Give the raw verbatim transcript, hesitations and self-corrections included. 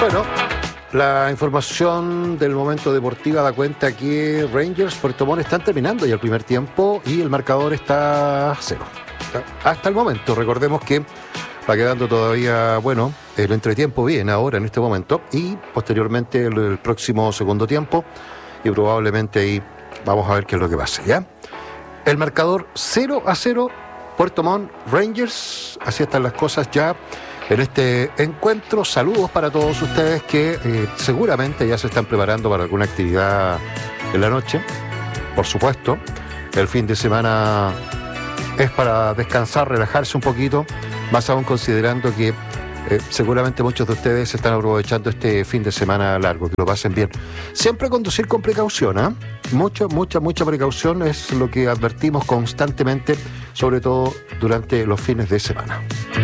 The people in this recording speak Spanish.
Bueno, la información del momento deportiva da cuenta que Rangers, Puerto Montt están terminando ya el primer tiempo y el marcador está a cero. Hasta el momento, recordemos que va quedando todavía, bueno, el entretiempo viene ahora en este momento y posteriormente el, el próximo segundo tiempo y probablemente ahí vamos a ver qué es lo que pasa, ¿ya? El marcador cero a cero, Puerto Montt, Rangers, así están las cosas ya en este encuentro. Saludos para todos ustedes que eh, seguramente ya se están preparando para alguna actividad en la noche. Por supuesto, el fin de semana es para descansar, relajarse un poquito, más aún considerando que eh, seguramente muchos de ustedes están aprovechando este fin de semana largo, que lo pasen bien. Siempre conducir con precaución, ¿eh? Mucha, mucha, mucha precaución es lo que advertimos constantemente, sobre todo durante los fines de semana.